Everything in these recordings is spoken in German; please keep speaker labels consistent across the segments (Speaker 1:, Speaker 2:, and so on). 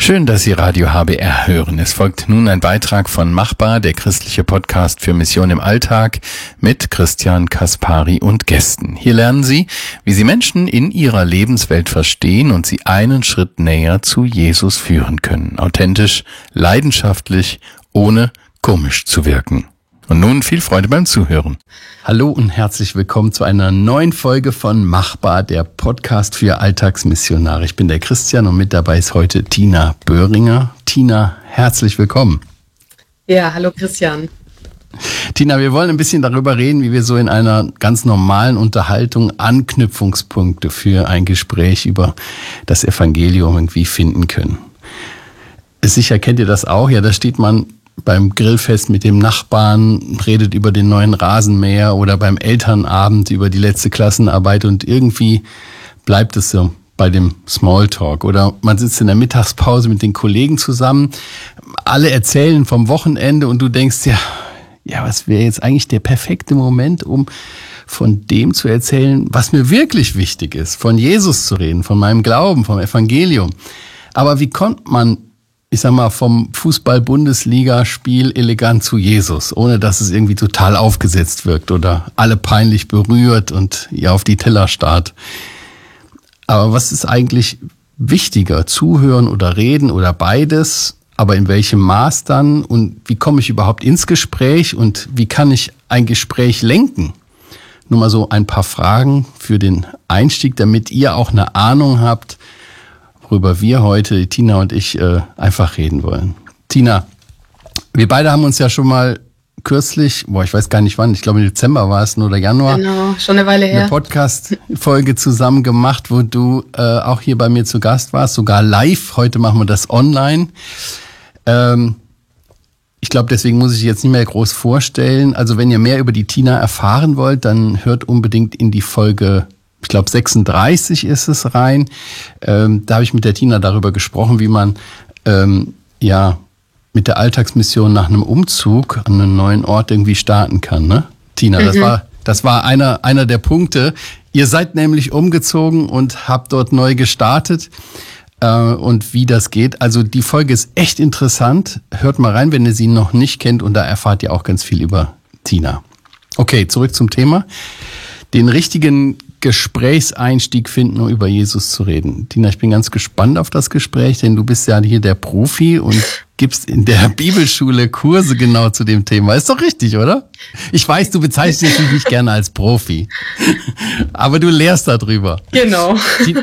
Speaker 1: Schön, dass Sie Radio HBR hören. Es folgt nun ein Beitrag von Machbar, der christliche Podcast für Mission im Alltag mit Christian Kaspari und Gästen. Hier lernen Sie, wie Sie Menschen in ihrer Lebenswelt verstehen und sie einen Schritt näher zu Jesus führen können. Authentisch, leidenschaftlich, ohne komisch zu wirken. Und nun viel Freude beim Zuhören. Hallo und herzlich willkommen zu einer neuen Folge von Machbar, der Podcast für Alltagsmissionare. Ich bin der Christian und mit dabei ist heute Tina Böhringer. Tina, herzlich willkommen.
Speaker 2: Ja, hallo Christian.
Speaker 1: Tina, wir wollen ein bisschen darüber reden, wie wir so in einer ganz normalen Unterhaltung Anknüpfungspunkte für ein Gespräch über das Evangelium irgendwie finden können. Sicher kennt ihr das auch, ja, da steht man beim Grillfest mit dem Nachbarn, redet über den neuen Rasenmäher oder beim Elternabend über die letzte Klassenarbeit und irgendwie bleibt es so bei dem Smalltalk. Oder man sitzt in der Mittagspause mit den Kollegen zusammen, alle erzählen vom Wochenende und du denkst, ja, was wäre jetzt eigentlich der perfekte Moment, um von dem zu erzählen, was mir wirklich wichtig ist, von Jesus zu reden, von meinem Glauben, vom Evangelium. Aber wie kommt man, ich sag mal, vom Fußball-Bundesliga-Spiel elegant zu Jesus, ohne dass es irgendwie total aufgesetzt wirkt oder alle peinlich berührt und ihr auf die Teller starrt? Aber was ist eigentlich wichtiger, zuhören oder reden oder beides? Aber in welchem Maß dann? Und wie komme ich überhaupt ins Gespräch? Und wie kann ich ein Gespräch lenken? Nur mal so ein paar Fragen für den Einstieg, damit ihr auch eine Ahnung habt, worüber wir heute, Tina und ich, einfach reden wollen. Tina, wir beide haben uns ja schon mal kürzlich, ich weiß gar nicht wann, ich glaube im Dezember war es oder Januar.
Speaker 2: Genau, schon eine Weile her.
Speaker 1: Eine Podcast-Folge zusammen gemacht, wo du auch hier bei mir zu Gast warst, sogar live. Heute machen wir das online. Ich glaube, deswegen muss ich jetzt nicht mehr groß vorstellen. Also wenn ihr mehr über die Tina erfahren wollt, dann hört unbedingt in die Folge, ich glaube 36 ist es rein. Da habe ich mit der Tina darüber gesprochen, wie man mit der Alltagsmission nach einem Umzug an einen neuen Ort irgendwie starten kann, ne? Tina, das war einer der Punkte. Ihr seid nämlich umgezogen und habt dort neu gestartet. Und wie das geht. Also die Folge ist echt interessant. Hört mal rein, wenn ihr sie noch nicht kennt. Und da erfahrt ihr auch ganz viel über Tina. Okay, zurück zum Thema. Den richtigen Gesprächseinstieg finden, um über Jesus zu reden. Tina, ich bin ganz gespannt auf das Gespräch, denn du bist ja hier der Profi und gibst in der Bibelschule Kurse genau zu dem Thema. Ist doch richtig, oder? Ich weiß, du bezeichnest dich nicht gerne als Profi, aber du lehrst darüber.
Speaker 2: Genau.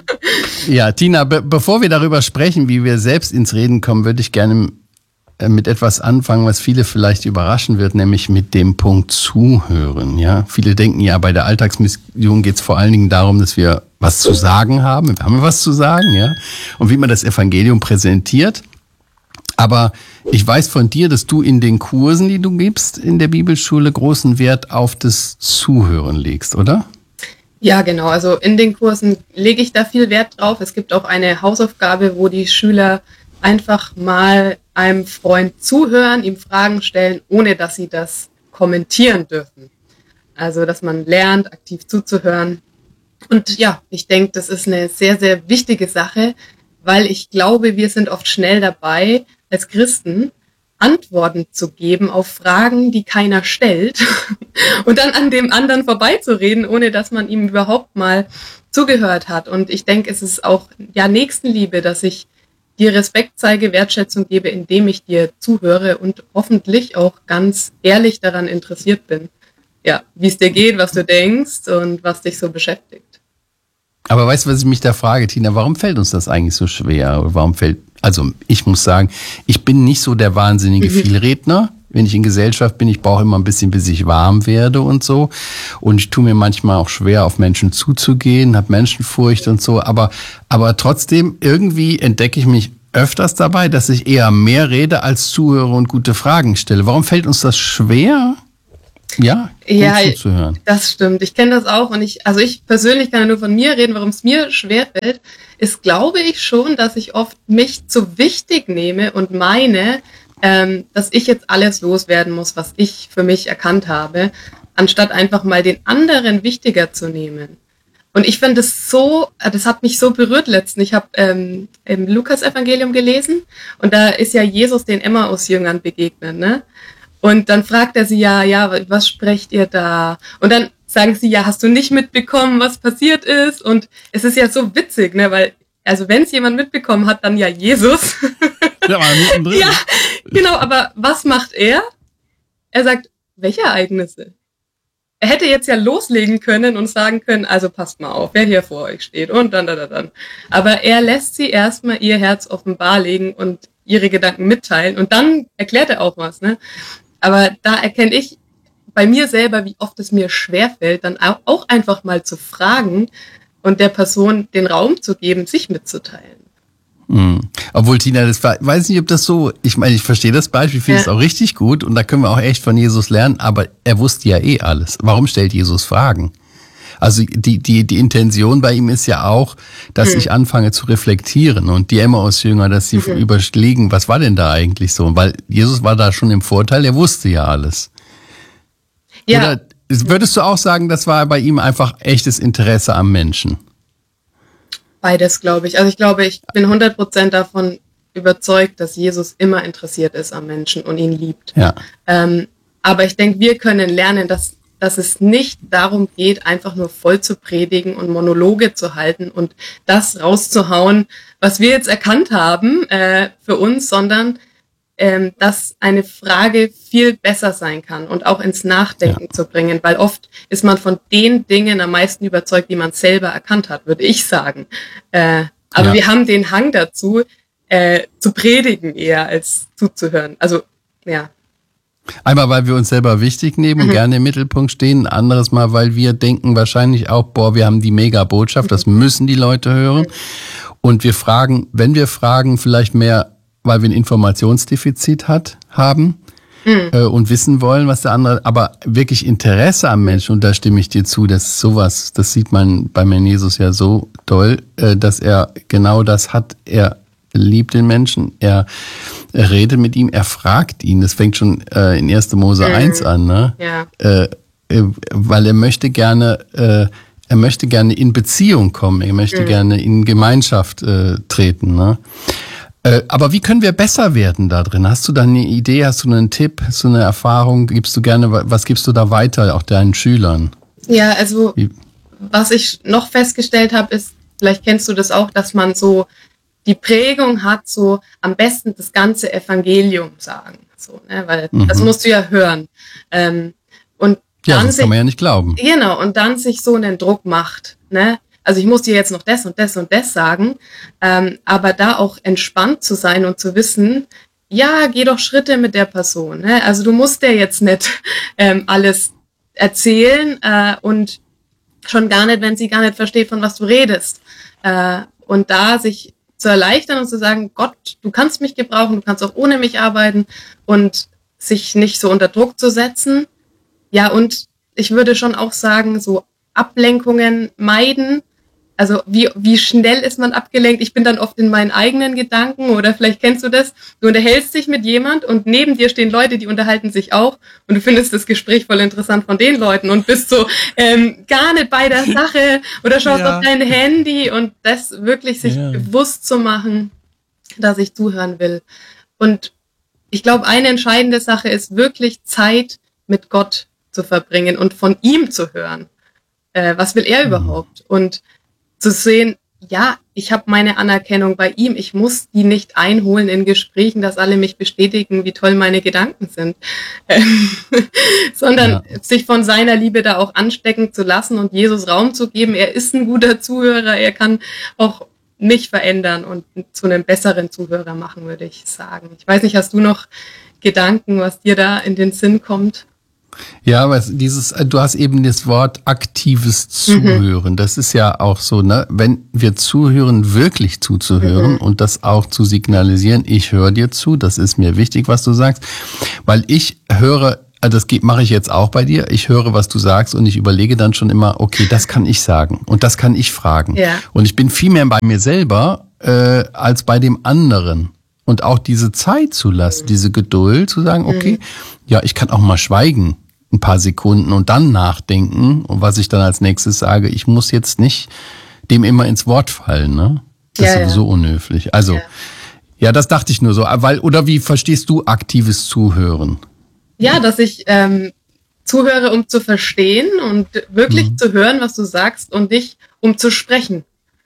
Speaker 1: Ja, Tina, bevor wir darüber sprechen, wie wir selbst ins Reden kommen, würde ich gerne mit etwas anfangen, was viele vielleicht überraschen wird, nämlich mit dem Punkt Zuhören. Ja, viele denken ja, bei der Alltagsmission geht es vor allen Dingen darum, dass wir was zu sagen haben. Wir haben was zu sagen, ja, und wie man das Evangelium präsentiert. Aber ich weiß von dir, dass du in den Kursen, die du gibst in der Bibelschule, großen Wert auf das Zuhören legst, oder?
Speaker 2: Ja, genau. Also in den Kursen lege ich da viel Wert drauf. Es gibt auch eine Hausaufgabe, wo die Schüler einfach mal einem Freund zuhören, ihm Fragen stellen, ohne dass sie das kommentieren dürfen. Also, dass man lernt, aktiv zuzuhören. Und ja, ich denke, das ist eine sehr, sehr wichtige Sache, weil ich glaube, wir sind oft schnell dabei, als Christen Antworten zu geben auf Fragen, die keiner stellt und dann an dem anderen vorbeizureden, ohne dass man ihm überhaupt mal zugehört hat. Und ich denke, es ist auch Nächstenliebe, dass ich dir Respekt zeige, Wertschätzung gebe, indem ich dir zuhöre und hoffentlich auch ganz ehrlich daran interessiert bin, ja, wie es dir geht, was du denkst und was dich so beschäftigt.
Speaker 1: Aber weißt du, was ich mich da frage, Tina, warum fällt uns das eigentlich so schwer? Also ich muss sagen, ich bin nicht so der wahnsinnige Vielredner. Wenn ich in Gesellschaft bin, ich brauche immer ein bisschen, bis ich warm werde und so. Und ich tue mir manchmal auch schwer, auf Menschen zuzugehen, habe Menschenfurcht und so. Aber trotzdem, irgendwie entdecke ich mich öfters dabei, dass ich eher mehr rede als zuhöre und gute Fragen stelle. Warum fällt uns das schwer? Ja, zuzuhören.
Speaker 2: Das stimmt. Ich kenne das auch und ich persönlich kann ja nur von mir reden, warum es mir schwerfällt, ist, glaube ich schon, dass ich oft mich zu wichtig nehme und meine, dass ich jetzt alles loswerden muss, was ich für mich erkannt habe, anstatt einfach mal den anderen wichtiger zu nehmen. Und ich finde das hat mich so berührt letztens. Ich habe im Lukas-Evangelium gelesen und da ist ja Jesus den Emmaus-Jüngern begegnet, ne? Und dann fragt er sie ja, was sprecht ihr da? Und dann sagen sie, ja, hast du nicht mitbekommen, was passiert ist? Und es ist ja so witzig, ne? Weil, also wenn es jemand mitbekommen hat, dann ja Jesus.
Speaker 1: Ja, war mittendrin.
Speaker 2: Ja, genau, aber was macht er? Er sagt, welche Ereignisse? Er hätte jetzt ja loslegen können und sagen können, also passt mal auf, wer hier vor euch steht und dann. Aber er lässt sie erstmal ihr Herz offenbar legen und ihre Gedanken mitteilen und dann erklärt er auch was, ne? Aber da erkenne ich bei mir selber, wie oft es mir schwerfällt, dann auch einfach mal zu fragen und der Person den Raum zu geben, sich mitzuteilen.
Speaker 1: Obwohl, Tina, weiß nicht, ob das so, ich meine, ich verstehe das Beispiel, finde es auch richtig gut und da können wir auch echt von Jesus lernen, aber er wusste ja eh alles. Warum stellt Jesus Fragen? Also die Intention bei ihm ist ja auch, dass ich anfange zu reflektieren und die Emmaus-Jünger, dass sie überlegen, was war denn da eigentlich so? Weil Jesus war da schon im Vorteil, er wusste ja alles. Ja. Oder würdest du auch sagen, das war bei ihm einfach echtes Interesse am Menschen?
Speaker 2: Beides, glaube ich. Also ich glaube, ich bin 100% davon überzeugt, dass Jesus immer interessiert ist am Menschen und ihn liebt.
Speaker 1: Ja.
Speaker 2: Aber ich denke, wir können lernen, dass es nicht darum geht, einfach nur voll zu predigen und Monologe zu halten und das rauszuhauen, was wir jetzt erkannt haben für uns, sondern dass eine Frage viel besser sein kann und auch ins Nachdenken zu bringen, weil oft ist man von den Dingen am meisten überzeugt, die man selber erkannt hat, würde ich sagen. Aber wir haben den Hang dazu, zu predigen eher als zuzuhören. Also, ja.
Speaker 1: Einmal, weil wir uns selber wichtig nehmen und gerne im Mittelpunkt stehen. Ein anderes Mal, weil wir denken wahrscheinlich auch, wir haben die Mega-Botschaft, das müssen die Leute hören. Und wir fragen, wenn wir fragen, vielleicht mehr, weil wir ein Informationsdefizit haben und wissen wollen, was der andere, aber wirklich Interesse am Menschen, und da stimme ich dir zu, dass sowas, das sieht man beim Herrn Jesus ja so toll, dass er genau das hat, er liebt den Menschen, er redet mit ihm, er fragt ihn, das fängt schon in 1. Mose 1 an, ne? Ja. Weil er möchte gerne in Beziehung kommen, er möchte gerne in Gemeinschaft treten, ne? Aber wie können wir besser werden da drin? Hast du da eine Idee, hast du einen Tipp, hast du eine Erfahrung? Was gibst du da weiter, auch deinen Schülern?
Speaker 2: Ja, also was ich noch festgestellt habe, ist, vielleicht kennst du das auch, dass man so die Prägung hat, so am besten das ganze Evangelium sagen. So, ne? Weil das musst du ja hören. Und dann
Speaker 1: das kann man ja nicht glauben.
Speaker 2: Genau, und dann sich so einen Druck macht, ne? Also ich muss dir jetzt noch das und das und das sagen, aber da auch entspannt zu sein und zu wissen, ja, geh doch Schritte mit der Person. Ne? Also du musst dir jetzt nicht alles erzählen und schon gar nicht, wenn sie gar nicht versteht, von was du redest. Und da sich zu erleichtern und zu sagen, Gott, du kannst mich gebrauchen, du kannst auch ohne mich arbeiten und sich nicht so unter Druck zu setzen. Ja, und ich würde schon auch sagen, so Ablenkungen meiden. Also wie schnell ist man abgelenkt? Ich bin dann oft in meinen eigenen Gedanken oder vielleicht kennst du das. Du unterhältst dich mit jemand und neben dir stehen Leute, die unterhalten sich auch und du findest das Gespräch voll interessant von den Leuten und bist so gar nicht bei der Sache oder schaust auf dein Handy und das wirklich sich bewusst zu machen, dass ich zuhören will. Und ich glaube, eine entscheidende Sache ist wirklich Zeit mit Gott zu verbringen und von ihm zu hören. Was will er überhaupt? Und zu sehen, ja, ich habe meine Anerkennung bei ihm, ich muss die nicht einholen in Gesprächen, dass alle mich bestätigen, wie toll meine Gedanken sind, sondern sich von seiner Liebe da auch anstecken zu lassen und Jesus Raum zu geben. Er ist ein guter Zuhörer, er kann auch mich verändern und zu einem besseren Zuhörer machen, würde ich sagen. Ich weiß nicht, hast du noch Gedanken, was dir da in den Sinn kommt?
Speaker 1: Ja, aber du hast eben das Wort aktives Zuhören. Das ist ja auch so, ne? Wenn wir zuhören, wirklich zuzuhören und das auch zu signalisieren, ich höre dir zu, das ist mir wichtig, was du sagst, weil ich höre, das mache ich jetzt auch bei dir, ich höre, was du sagst und ich überlege dann schon immer, okay, das kann ich sagen und das kann ich fragen. Ja. Und ich bin viel mehr bei mir selber als bei dem anderen. Und auch diese Zeit zu lassen, diese Geduld zu sagen, okay, ja, ich kann auch mal schweigen. ein paar Sekunden und dann nachdenken. Und was ich dann als nächstes sage, ich muss jetzt nicht dem immer ins Wort fallen, ne? Das ist sowieso unhöflich. Also, ja, das dachte ich nur so. Oder wie verstehst du aktives Zuhören?
Speaker 2: Ja, dass ich zuhöre, um zu verstehen und wirklich zu hören, was du sagst und nicht um zu sprechen.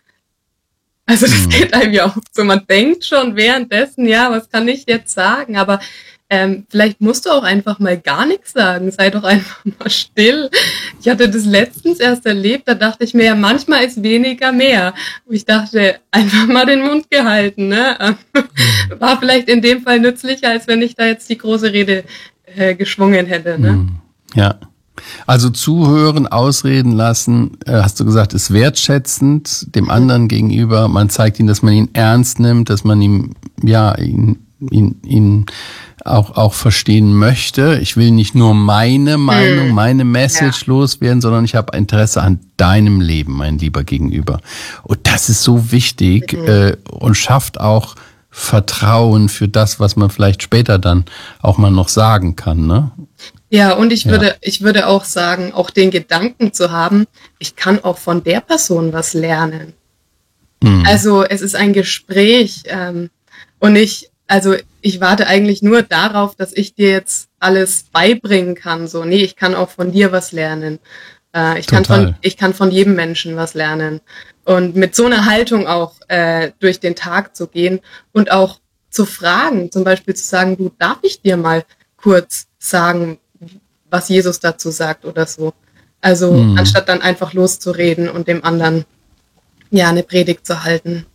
Speaker 2: Also das geht einem ja auch so. Man denkt schon währenddessen, ja, was kann ich jetzt sagen? Aber vielleicht musst du auch einfach mal gar nichts sagen. Sei doch einfach mal still. Ich hatte das letztens erst erlebt, da dachte ich mir, ja, manchmal ist weniger mehr. Und ich dachte, einfach mal den Mund gehalten. Ne? War vielleicht in dem Fall nützlicher, als wenn ich da jetzt die große Rede geschwungen hätte. Ne?
Speaker 1: Ja. Also zuhören, ausreden lassen, hast du gesagt, ist wertschätzend dem anderen gegenüber. Man zeigt ihm, dass man ihn ernst nimmt, dass man ihm, ja, ihn auch verstehen möchte. Ich will nicht nur meine Meinung, meine Message loswerden, sondern ich habe Interesse an deinem Leben, mein lieber Gegenüber. Und das ist so wichtig und schafft auch Vertrauen für das, was man vielleicht später dann auch mal noch sagen kann, ne?
Speaker 2: Ja, und ich würde auch sagen, auch den Gedanken zu haben, ich kann auch von der Person was lernen. Also es ist ein Gespräch und ich warte eigentlich nur darauf, dass ich dir jetzt alles beibringen kann. So, nee, ich kann auch von dir was lernen. Ich kann von jedem Menschen was lernen. Und mit so einer Haltung auch durch den Tag zu gehen und auch zu fragen, zum Beispiel zu sagen, du, darf ich dir mal kurz sagen, was Jesus dazu sagt oder so. Also anstatt dann einfach loszureden und dem anderen ja eine Predigt zu halten.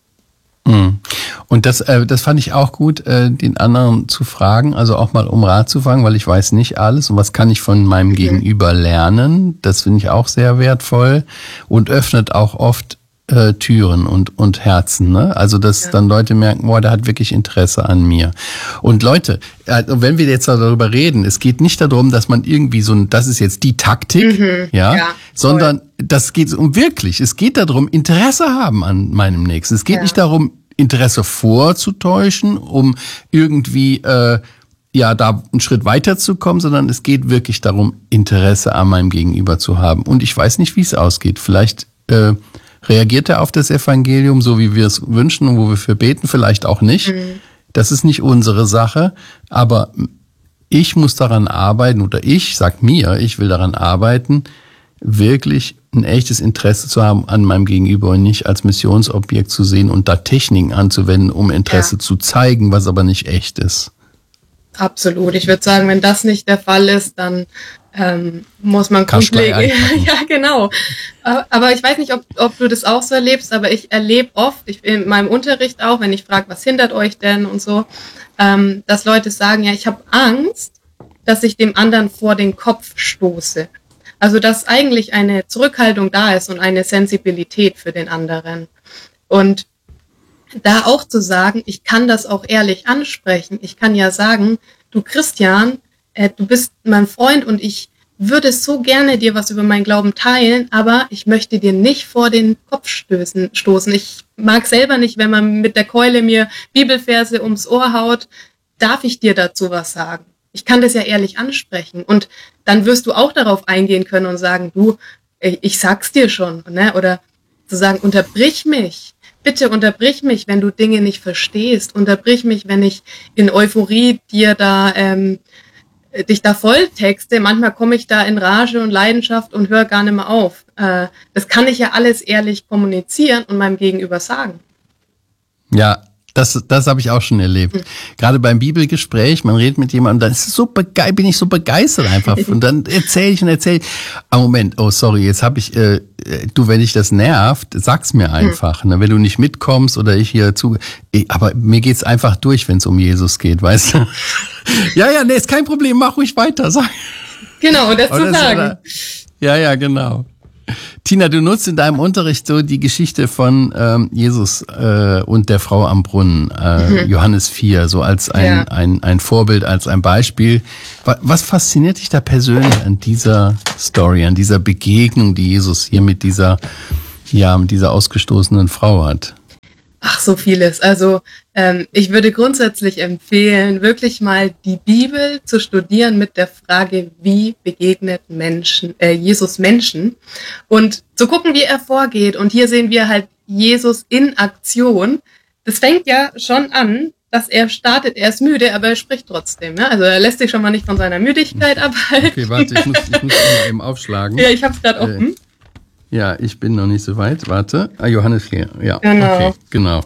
Speaker 1: Und das fand ich auch gut, den anderen zu fragen, also auch mal um Rat zu fragen, weil ich weiß nicht alles und was kann ich von meinem Gegenüber lernen. Das finde ich auch sehr wertvoll und öffnet auch oft Türen und Herzen, ne? Also, dass dann Leute merken, boah, der hat wirklich Interesse an mir. Und Leute, wenn wir jetzt darüber reden, es geht nicht darum, dass man irgendwie das ist jetzt die Taktik, sondern das geht um wirklich. Es geht darum, Interesse haben an meinem Nächsten. Es geht nicht darum, Interesse vorzutäuschen, um irgendwie da einen Schritt weiterzukommen, sondern es geht wirklich darum, Interesse an meinem Gegenüber zu haben. Und ich weiß nicht, wie es ausgeht. Vielleicht reagiert er auf das Evangelium, so wie wir es wünschen und wo wir für beten, vielleicht auch nicht. Das ist nicht unsere Sache, aber ich muss daran arbeiten, oder ich will daran arbeiten, wirklich ein echtes Interesse zu haben an meinem Gegenüber und nicht als Missionsobjekt zu sehen und da Techniken anzuwenden, um Interesse zu zeigen, was aber nicht echt ist.
Speaker 2: Absolut. Ich würde sagen, wenn das nicht der Fall ist, dann muss man grundlegend. Ja, genau. Aber ich weiß nicht, ob du das auch so erlebst, aber ich erlebe oft, in meinem Unterricht auch, wenn ich frage, was hindert euch denn und so, dass Leute sagen, ja, ich habe Angst, dass ich dem anderen vor den Kopf stoße. Also, dass eigentlich eine Zurückhaltung da ist und eine Sensibilität für den anderen. Und da auch zu sagen, ich kann das auch ehrlich ansprechen. Ich kann ja sagen, du Christian, du bist mein Freund und ich würde so gerne dir was über meinen Glauben teilen, aber ich möchte dir nicht vor den Kopf stoßen. Ich mag selber nicht, wenn man mit der Keule mir Bibelverse ums Ohr haut. Darf ich dir dazu was sagen? Ich kann das ja ehrlich ansprechen. Und dann wirst du auch darauf eingehen können und sagen, du, ich sag's dir schon, ne? Oder zu sagen, unterbrich mich. Bitte unterbrich mich, wenn du Dinge nicht verstehst. Unterbrich mich, wenn ich in Euphorie dich da volltexte. Manchmal komme ich da in Rage und Leidenschaft und höre gar nicht mehr auf. Das kann ich ja alles ehrlich kommunizieren und meinem Gegenüber sagen.
Speaker 1: Ja, das habe ich auch schon erlebt. Gerade beim Bibelgespräch, man redet mit jemandem, dann bin ich so begeistert einfach. Und dann erzähle ich. Moment, oh sorry, jetzt habe ich, wenn dich das nervt, sag's mir einfach. Ne? Wenn du nicht mitkommst oder ich hier aber mir geht's einfach durch, wenn es um Jesus geht, weißt du? Ja, nee, ist kein Problem, mach ruhig weiter. Sag.
Speaker 2: Genau, das zu sagen.
Speaker 1: Ja, genau. Tina, du nutzt in deinem Unterricht so die Geschichte von Jesus und der Frau am Brunnen, Johannes 4, so als ein Vorbild, als ein Beispiel. Was fasziniert dich da persönlich an dieser Story, an dieser Begegnung, die Jesus hier mit dieser ausgestoßenen Frau hat?
Speaker 2: Ach, so vieles. Also ich würde grundsätzlich empfehlen, wirklich mal die Bibel zu studieren mit der Frage, wie begegnet Jesus Menschen und zu gucken, wie er vorgeht. Und hier sehen wir halt Jesus in Aktion. Das fängt ja schon an, dass er startet, er ist müde, aber er spricht trotzdem. Ne? Also er lässt sich schon mal nicht von seiner Müdigkeit abhalten.
Speaker 1: Okay, warte, ich muss mal eben aufschlagen.
Speaker 2: Ja, ich habe es gerade offen.
Speaker 1: Ja, ich bin noch nicht so weit. Warte. Johannes 4. Ja,
Speaker 2: genau.
Speaker 1: Okay, genau.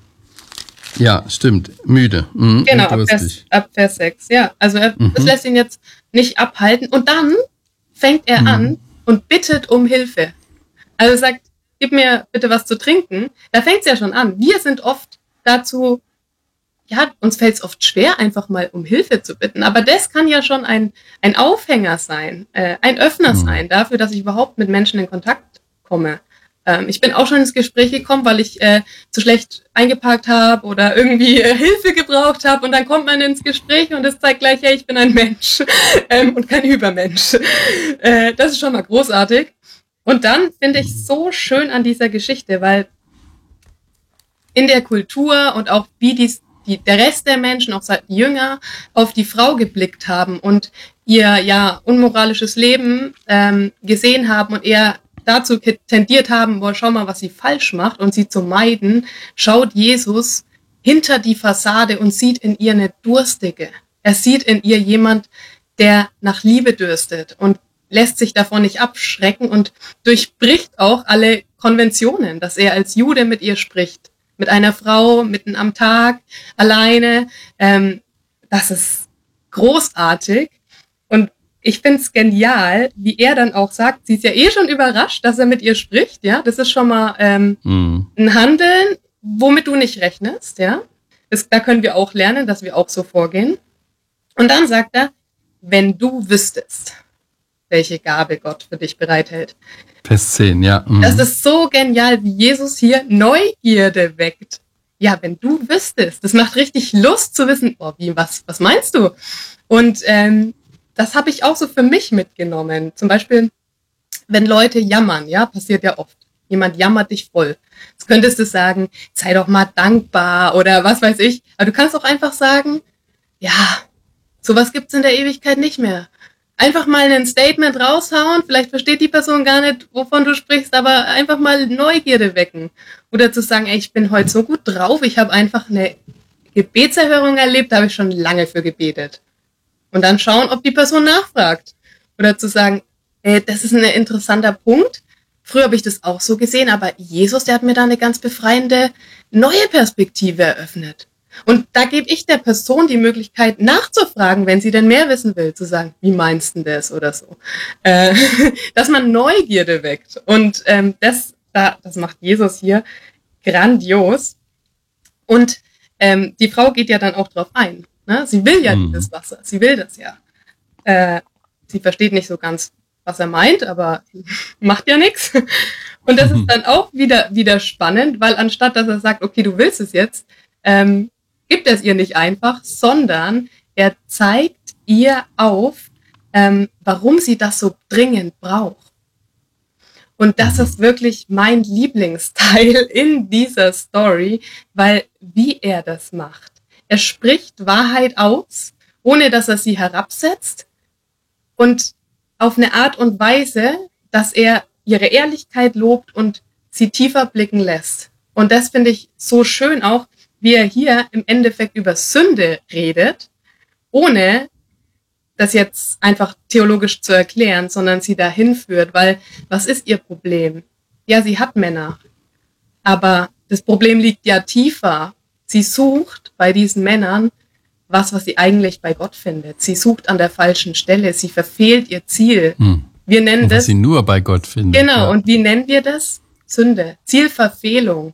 Speaker 1: Ja, stimmt. Müde.
Speaker 2: Genau, ab Vers 6. Ja, also es lässt ihn jetzt nicht abhalten. Und dann fängt er an und bittet um Hilfe. Also sagt, gib mir bitte was zu trinken. Da fängt es ja schon an. Wir sind oft dazu, ja, uns fällt es oft schwer, einfach mal um Hilfe zu bitten. Aber das kann ja schon ein Aufhänger sein, ein Öffner sein dafür, dass ich überhaupt mit Menschen in Kontakt komme. Ich bin auch schon ins Gespräch gekommen, weil ich zu schlecht eingeparkt habe oder irgendwie Hilfe gebraucht habe. Und dann kommt man ins Gespräch und es zeigt gleich, hey, ich bin ein Mensch und kein Übermensch. Das ist schon mal großartig. Und dann finde ich so schön an dieser Geschichte, weil in der Kultur und auch wie der Rest der Menschen, auch seit Jünger, auf die Frau geblickt haben und ihr unmoralisches Leben gesehen haben und eher dazu tendiert haben, boah, schau mal, was sie falsch macht und sie zu meiden, schaut Jesus hinter die Fassade und sieht in ihr eine Durstige. Er sieht in ihr jemand, der nach Liebe dürstet und lässt sich davon nicht abschrecken und durchbricht auch alle Konventionen, dass er als Jude mit ihr spricht. Mit einer Frau, mitten am Tag, alleine. Das ist großartig. Und ich finde es genial, wie er dann auch sagt, sie ist ja eh schon überrascht, dass er mit ihr spricht. Ja, das ist schon mal ein Handeln, womit du nicht rechnest. Ja, da können wir auch lernen, dass wir auch so vorgehen. Und dann sagt er, wenn du wüsstest, welche Gabe Gott für dich bereithält.
Speaker 1: Vers 10, ja.
Speaker 2: Das ist so genial, wie Jesus hier Neugierde weckt. Ja, wenn du wüsstest, das macht richtig Lust zu wissen, oh, was meinst du? Und das habe ich auch so für mich mitgenommen. Zum Beispiel, wenn Leute jammern, ja, passiert ja oft. Jemand jammert dich voll. Jetzt könntest du sagen, sei doch mal dankbar oder was weiß ich. Aber du kannst auch einfach sagen, ja, sowas gibt's in der Ewigkeit nicht mehr. Einfach mal ein Statement raushauen, vielleicht versteht die Person gar nicht, wovon du sprichst, aber einfach mal Neugierde wecken. Oder zu sagen, ey, ich bin heute so gut drauf, ich habe einfach eine Gebetserhörung erlebt, da habe ich schon lange für gebetet. Und dann schauen, ob die Person nachfragt. Oder zu sagen, ey, das ist ein interessanter Punkt. Früher habe ich das auch so gesehen, aber Jesus, der hat mir da eine ganz befreiende neue Perspektive eröffnet. Und da gebe ich der Person die Möglichkeit nachzufragen, wenn sie denn mehr wissen will, zu sagen, wie meinst du das oder so. Dass man Neugierde weckt. Und das macht Jesus hier grandios. Und die Frau geht ja dann auch drauf ein. Ne? Sie will ja dieses Wasser, sie will das ja. Sie versteht nicht so ganz, was er meint, aber macht ja nichts. Und das ist dann auch wieder spannend, weil anstatt, dass er sagt, okay, du willst es jetzt, gibt es ihr nicht einfach, sondern er zeigt ihr auf, warum sie das so dringend braucht. Und das ist wirklich mein Lieblingsteil in dieser Story, weil wie er das macht. Er spricht Wahrheit aus, ohne dass er sie herabsetzt und auf eine Art und Weise, dass er ihre Ehrlichkeit lobt und sie tiefer blicken lässt. Und das finde ich so schön auch, wie er hier im Endeffekt über Sünde redet, ohne das jetzt einfach theologisch zu erklären, sondern sie dahin führt, weil was ist ihr Problem? Ja, sie hat Männer, aber das Problem liegt ja tiefer. Sie sucht bei diesen Männern was sie eigentlich bei Gott findet. Sie sucht an der falschen Stelle, sie verfehlt ihr Ziel. Wir nennen das,
Speaker 1: was sie nur bei Gott findet.
Speaker 2: Genau, ja. Und wie nennen wir das? Sünde, Zielverfehlung.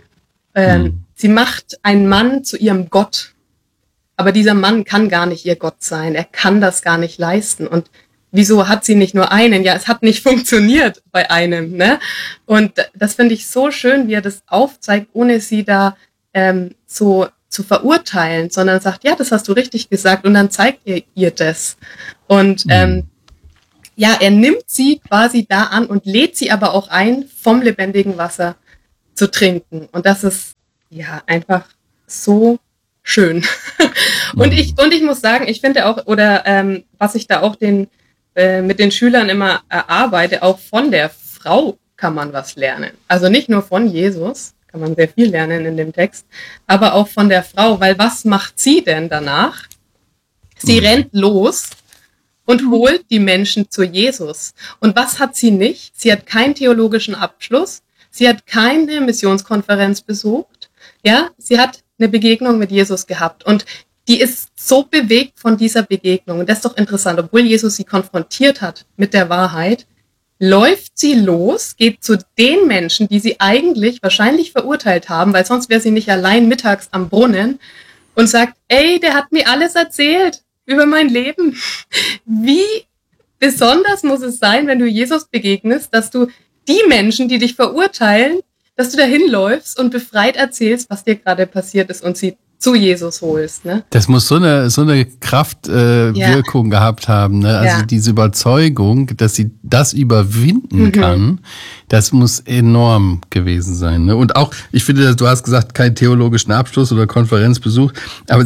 Speaker 2: Sie macht einen Mann zu ihrem Gott. Aber dieser Mann kann gar nicht ihr Gott sein. Er kann das gar nicht leisten. Und wieso hat sie nicht nur einen? Ja, es hat nicht funktioniert bei einem. Ne? Und das finde ich so schön, wie er das aufzeigt, ohne sie da so zu verurteilen, sondern sagt, ja, das hast du richtig gesagt. Und dann zeigt er ihr das. Und ja, er nimmt sie quasi da an und lädt sie aber auch ein, vom lebendigen Wasser zu trinken. Und das ist ja, einfach so schön. Und ich muss sagen, ich finde auch, was ich da auch mit den Schülern immer erarbeite, auch von der Frau kann man was lernen. Also nicht nur von Jesus, kann man sehr viel lernen in dem Text, aber auch von der Frau, weil was macht sie denn danach? Sie rennt los und holt die Menschen zu Jesus. Und was hat sie nicht? Sie hat keinen theologischen Abschluss, sie hat keine Missionskonferenz besucht, ja, sie hat eine Begegnung mit Jesus gehabt und die ist so bewegt von dieser Begegnung. Und das ist doch interessant, obwohl Jesus sie konfrontiert hat mit der Wahrheit, läuft sie los, geht zu den Menschen, die sie eigentlich wahrscheinlich verurteilt haben, weil sonst wäre sie nicht allein mittags am Brunnen und sagt, ey, der hat mir alles erzählt über mein Leben. Wie besonders muss es sein, wenn du Jesus begegnest, dass du die Menschen, die dich verurteilen, dass du dahin läufst und befreit erzählst, was dir gerade passiert ist und sie zu Jesus holst, ne?
Speaker 1: Das muss so eine Kraftwirkung gehabt haben, ne? Also diese Überzeugung, dass sie das überwinden kann, das muss enorm gewesen sein, ne? Und auch, ich finde, du hast gesagt, keinen theologischen Abschluss oder Konferenzbesuch, aber